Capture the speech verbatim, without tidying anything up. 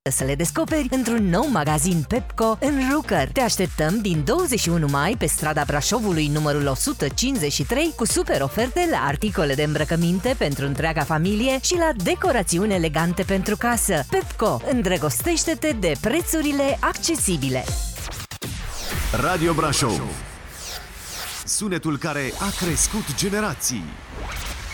să le descoperi într-un nou magazin Pepco în Rucăr. Te așteptăm din douăzeci și unu mai pe strada Brașovului numărul o sută cincizeci și trei cu super oferte la articole de îmbrăcăminte pentru întreaga familie și la decorațiuni elegante pentru casă. Pepco, îndrăgostește-te de prețurile accesibile. Radio Brașov, sunetul care a crescut generații.